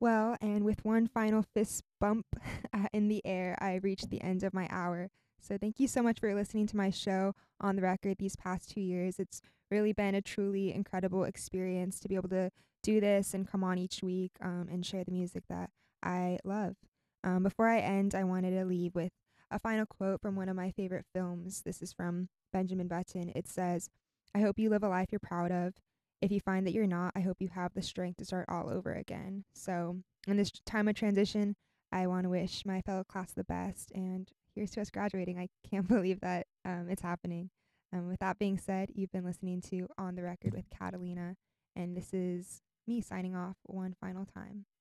Well, and with one final fist bump in the air, I reached the end of my hour. So thank you so much for listening to my show On the Record these past 2 years. It's really been a truly incredible experience to be able to do this and come on each week and share the music that I love. Before I end, I wanted to leave with a final quote from one of my favorite films. This is from Benjamin Button. It says, I hope you live a life you're proud of. If you find that you're not, I hope you have the strength to start all over again. So, in this time of transition, I want to wish my fellow class the best. And here's to us graduating. I can't believe that it's happening. With that being said, you've been listening to On the Record with Catalina, and this is me signing off one final time.